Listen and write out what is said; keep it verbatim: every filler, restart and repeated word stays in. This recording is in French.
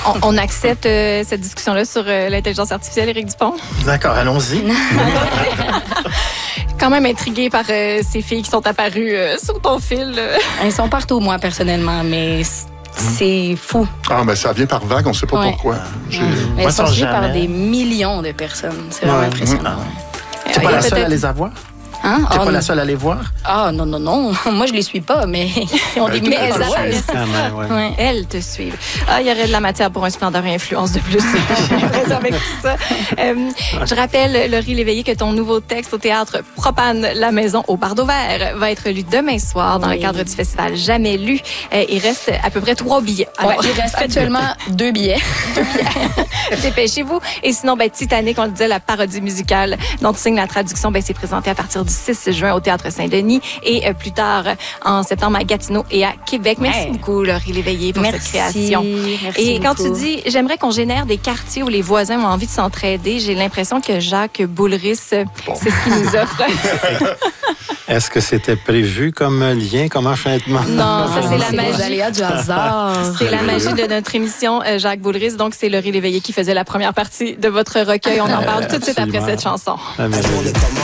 On, on accepte euh, cette discussion-là sur euh, l'intelligence artificielle, Éric Dupont. D'accord, allons-y. Quand même intriguée par euh, ces filles qui sont apparues euh, sur ton fil. euh. Elles sont partout, moi, personnellement, mais c- c'est fou. Ah, ben ça vient par vague, on ne sait pas Ouais. pourquoi. J'ai- Elles Moi, sont sans suivies par jamais. des millions de personnes. C'est vraiment Ouais. impressionnant. T'es Euh, pas il y a la seule à peut-être- les avoir? Hein? T'es Oh, pas la non. seule à les voir? Ah, non, non, non. Moi, je les suis pas, mais ils ont des Ben, millions Mais de elles followers. apparaissent. Quand même, ouais. Ouais. Elles te suivent. Ah, il y aurait de la matière pour un splendeur et influence de plus. J'ai l'impression avec tout ça. Euh, je rappelle, Laurie Léveillé, que ton nouveau texte au théâtre Propane la maison au Bardeau Vert va être lu demain soir dans Oui. le cadre du festival Jamais lu. Euh, il reste à peu près trois billets. Ouais, Alors, il reste actuellement deux billets. dépêchez-vous. Et sinon, ben, Titanic, on le disait, la parodie musicale dont tu signes la traduction, ben, c'est présenté à partir du six juin au Théâtre Saint-Denis et euh, plus tard euh, en septembre à Gatineau et à Québec. Merci Ouais. beaucoup, Laurie Léveillé, pour Merci. cette création. Merci Et quand tu beaucoup. dis, j'aimerais qu'on génère des quartiers où les voisins ont envie de s'entraider, j'ai l'impression que Jacques Boulris, euh, c'est ce qu'il nous offre. Est-ce que c'était prévu comme lien, comme enchaînement? Non, ça, c'est la les magie. aléas du hasard. C'est la magie de notre émission, euh, Jacques Boulris. Donc, c'est Laurie Léveillé qui faisait la première partie de votre recueil. On en parle tout de suite après Absolument. cette chanson. Ah, merci.